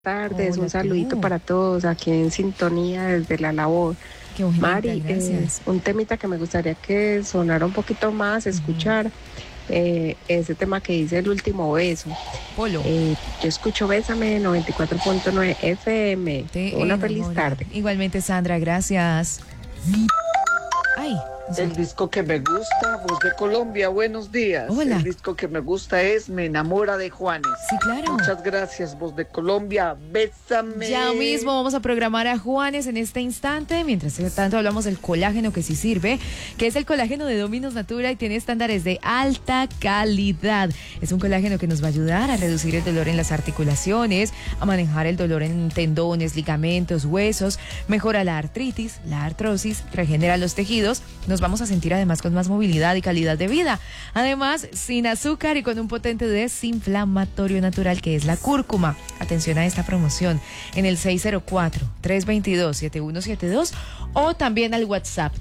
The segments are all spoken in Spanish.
Tardes, Hola un saludito tú. para todos aquí en sintonía desde la labor. Qué bonita, Mari, gracias. un temita que me gustaría que sonara un poquito más, Ujú. escuchar, ese tema que dice el último beso. Polo, Yo escucho Bésame 94.9 FM. te Una feliz enamora. tarde. Igualmente, Sandra, gracias. Ay, no sé. El disco que me gusta, Voz de Colombia, buenos días. El Hola. disco que me gusta es Me enamora de Juanes. Sí, claro. Muchas gracias, Voz de Colombia. Ya mismo Bésame. vamos a programar a Juanes en este instante. Mientras tanto hablamos del colágeno que sí sirve, que es el colágeno de Dominos Natura y tiene estándares de alta calidad. Es un colágeno que nos va a ayudar a reducir el dolor en las articulaciones, a manejar el dolor en tendones, ligamentos, huesos, mejora la artritis, la artrosis, regenera los tejidos. Nos vamos a sentir además con más movilidad y calidad de vida. Además, sin azúcar y con un potente desinflamatorio natural que es la cúrcuma. Atención a esta promoción en el 604-322-7172 o también al WhatsApp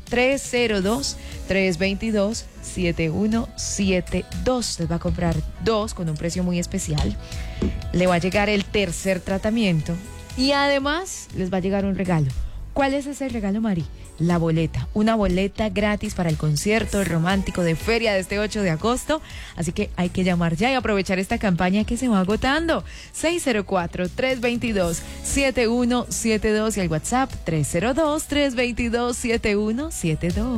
302-322-7172. Les va a comprar dos con un precio muy especial. Le va a llegar el tercer tratamiento y además les va a llegar un regalo. ¿Cuál es ese regalo, Mari? La boleta, una boleta gratis para el concierto romántico de feria de este 8 de agosto. Así que hay que llamar ya y aprovechar esta campaña que se va agotando. 604-322-7172 y el WhatsApp 302-322-7172.